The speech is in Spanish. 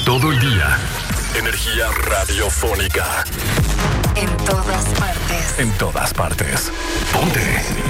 Todo el día. Energía radiofónica. En todas partes. En todas partes. Ponte